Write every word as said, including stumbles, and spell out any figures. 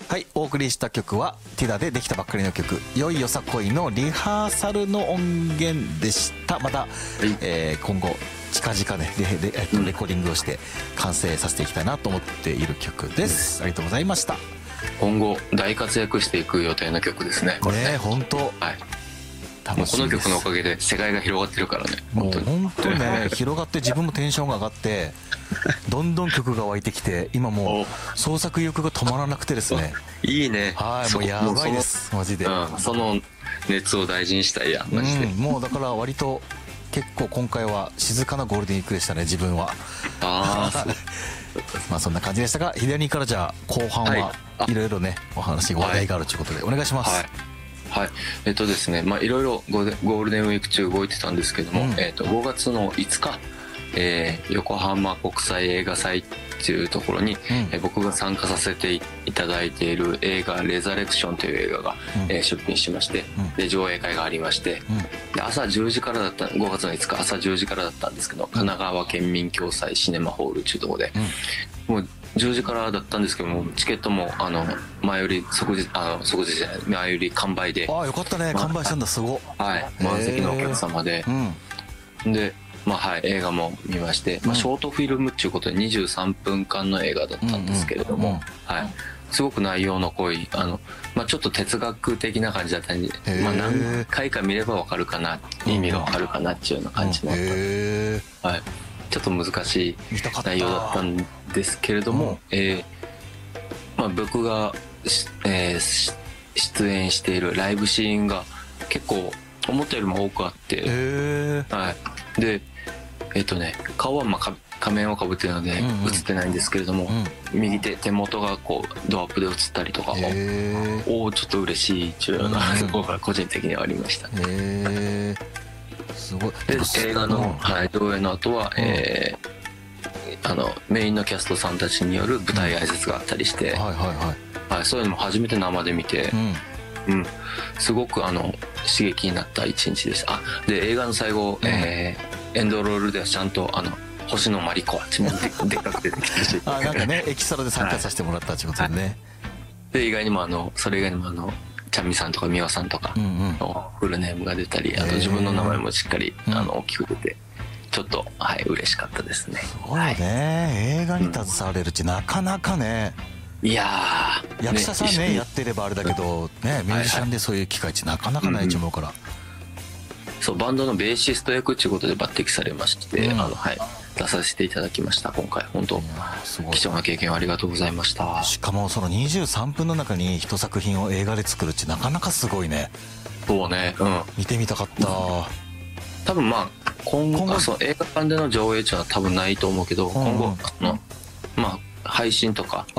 はい、お送りした曲はティダでできたばっかりの曲「よいよさこい」のリハーサルの音源でした。また、はい、えー、今後近々ね レ, レ, えっとレコーディングをして完成させていきたいなと思っている曲です、うん、ありがとうございました。 今後大活躍していく予定の曲ですねこれね。ね、 本当、 はい、もうこの曲のおかげで世界が広がってるからね。 もう本当にね広がって自分もテンションが上がってどんどん曲が湧いてきて今もう創作意欲が止まらなくてですね。 いいね。 はい、もうやばいですマジで、 うん、その熱を大事にしたいやマジで、 うん、もうだから割と結構今回は静かなゴールデンウィークでしたね自分は。ああまあそんな感じでしたが、左からじゃあ後半はいろいろねお話話題があるということでお願いします。 はいはい、えっとですね、まあいろいろゴールデンウィーク中動いてたんですけども、うん、えっとごがつのいつか、えー、横浜国際映画祭っていうところに、うん、えー、僕が参加させていただいている映画「レザレクション」という映画が、うん、えー、出品しまして、うん、で上映会がありまして、うん、で朝じゅうじからだったごがつのいつか朝じゅうじからだったんですけど、神奈川県民共済シネマホールっていうところで、うん、もうじゅうじからだったんですけどもチケットもあの前より即日あの即日じゃない前より完売で。 ああよかったね、まあ、完売したんだすご。 はい満席のお客様で、うん、でまあはい映画も見まして、まあ、ショートフィルムっていうことでにじゅうさんぷんかんの映画だったんですけれども、はいすごく内容の濃いあの、まあ、ちょっと哲学的な感じだったんで、まあ、何回か見れば分かるかな意味が分かるかなっていうような感じもあったんで、はいちょっと難しい内容だったんですけれども、うん、えーまあ、僕が、えー、出演しているライブシーンが結構思ったよりも多くあって、はい、でえっとね顔はまあ仮面をかぶってるので映ってないんですけれども、うんうん、右手手元がこうドアップで映ったりとかおおちょっと嬉しいっていうようなところが個人的にはありました。 へすごい。 で映画の、はい、上映の後は、うん、えー、あのメインのキャストさんたちによる舞台挨拶があったりして、うんはいはいはいはい、そういうのも初めて生で見て、うんうん、すごくあの刺激になった一日でした。あで映画の最後、うんえー、エンドロールではちゃんとあの星野真里子はちもでっかく出てきてしあなんかねエキストラで参加させてもらったってことでね、はいはい、 で意外にもあのそれ以外にもあのちゃんみさんとかみわさんとかのフルネームが出たり、あと自分の名前もしっかりあの大きく出てちょっとはい嬉しかったですね。 すごいね、はい、映画に携われるってなかなかね、 いやー役者さん ね, ねやってればあれだけど、ね、ミュージシャンでそういう機会ってなかなかないと思うから、はいはいうん、そうバンドのベーシスト役っていうことで抜擢されまして、うん、あのはい出させていただきました今回。本当貴重な経験をありがとうございました。 しかもそのにじゅうさんぷんの中に一作品を映画で作るってなかなかすごいね。 そうね、うん、 見てみたかった。 多分まあ今後、今後そう映画館での上映中は多分ないと思うけど、うん、今後あのまあ配信とか